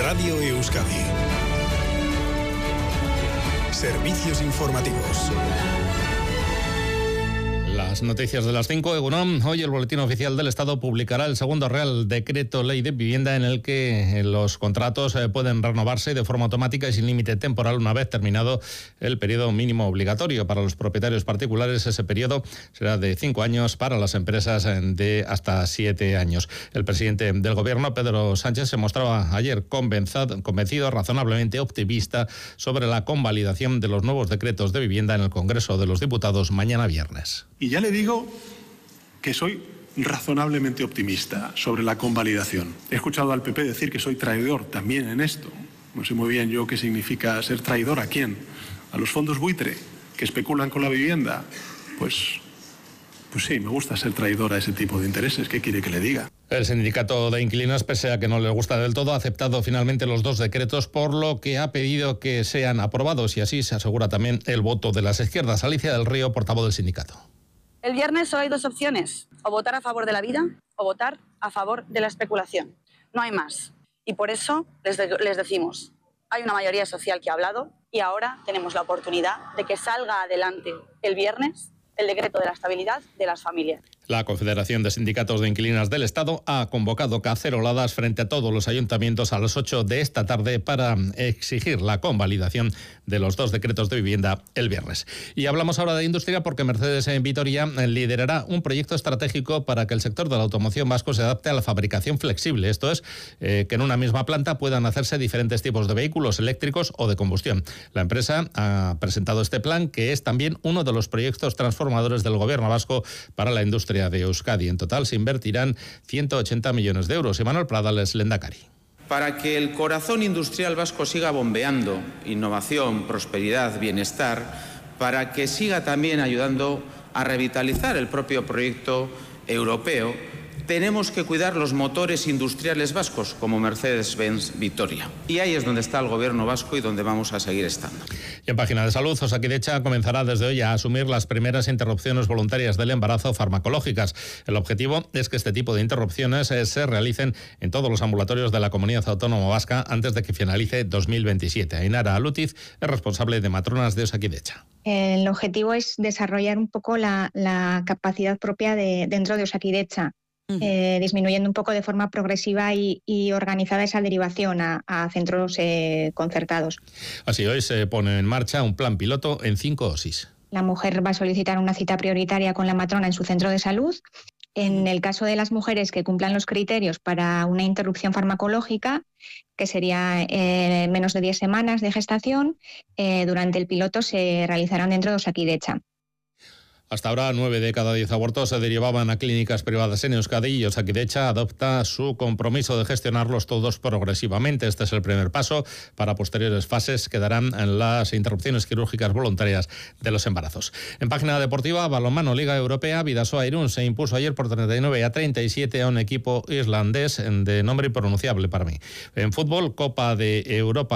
Radio Euskadi. Servicios informativos. Las noticias de las 5, Egunon. Hoy el Boletín Oficial del Estado publicará el segundo Real Decreto Ley de Vivienda en el que los contratos pueden renovarse de forma automática y sin límite temporal una vez terminado el periodo mínimo obligatorio. Para los propietarios particulares ese periodo será de 5 años, para las empresas de hasta 7 años. El presidente del Gobierno, Pedro Sánchez, se mostraba ayer convencido, razonablemente optimista sobre la convalidación de los nuevos decretos de vivienda en el Congreso de los Diputados mañana viernes. Y ya le digo que soy razonablemente optimista sobre la convalidación. He escuchado al PP decir que soy traidor también en esto. No sé muy bien yo qué significa ser traidor. ¿A quién? ¿A los fondos buitre que especulan con la vivienda? Pues sí, me gusta ser traidor a ese tipo de intereses. ¿Qué quiere que le diga? El sindicato de inquilinos, pese a que no le gusta del todo, ha aceptado finalmente los dos decretos, por lo que ha pedido que sean aprobados, y así se asegura también el voto de las izquierdas. Alicia del Río, portavoz del sindicato. El viernes solo hay dos opciones: o votar a favor de la vida o votar a favor de la especulación. No hay más. Y por eso les decimos, hay una mayoría social que ha hablado y ahora tenemos la oportunidad de que salga adelante el viernes el decreto de la estabilidad de las familias. La Confederación de Sindicatos de Inquilinas del Estado ha convocado caceroladas frente a todos los ayuntamientos a las 8 de esta tarde para exigir la convalidación de los dos decretos de vivienda el viernes. Y hablamos ahora de industria porque Mercedes en Vitoria liderará un proyecto estratégico para que el sector de la automoción vasco se adapte a la fabricación flexible. Esto es, que en una misma planta puedan hacerse diferentes tipos de vehículos eléctricos o de combustión. La empresa ha presentado este plan, que es también uno de los proyectos transformadores del Gobierno vasco para la industria de Euskadi. En total se invertirán 180 millones de euros. Manuel Pradales, lehendakari. Para que el corazón industrial vasco siga bombeando innovación, prosperidad, bienestar, para que siga también ayudando a revitalizar el propio proyecto europeo, tenemos que cuidar los motores industriales vascos, como Mercedes-Benz Vitoria. Y ahí es donde está el Gobierno vasco y donde vamos a seguir estando. Y en página de salud, Osakidecha comenzará desde hoy a asumir las primeras interrupciones voluntarias del embarazo farmacológicas. El objetivo es que este tipo de interrupciones se realicen en todos los ambulatorios de la Comunidad Autónoma Vasca antes de que finalice 2027. Ainara Alutiz es responsable de matronas de Osakidecha. El objetivo es desarrollar un poco la capacidad propia dentro de Osakidecha. Disminuyendo un poco de forma progresiva y organizada esa derivación a centros concertados. Así, hoy se pone en marcha un plan piloto en 5 OSIs. La mujer va a solicitar una cita prioritaria con la matrona en su centro de salud. En el caso de las mujeres que cumplan los criterios para una interrupción farmacológica, que sería menos de 10 semanas de gestación, durante el piloto se realizarán dentro de Osakidecha. Hasta ahora, 9 de cada 10 abortos se derivaban a clínicas privadas en Euskadi y Osakidecha adopta su compromiso de gestionarlos todos progresivamente. Este es el primer paso. Para posteriores fases quedarán en las interrupciones quirúrgicas voluntarias de los embarazos. En página deportiva, balonmano, Liga Europea, Bidasoa Irún se impuso ayer por 39-37 a un equipo islandés de nombre impronunciable para mí. En fútbol, Copa de Europa.